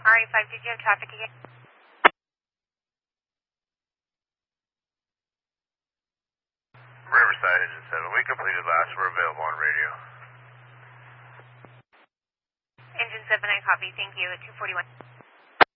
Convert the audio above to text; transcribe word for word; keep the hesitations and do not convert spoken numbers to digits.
R A five, did you have traffic again? Riverside Engine seven, we completed last, we're available on radio. Engine seven, I copy, thank you, at two forty-one.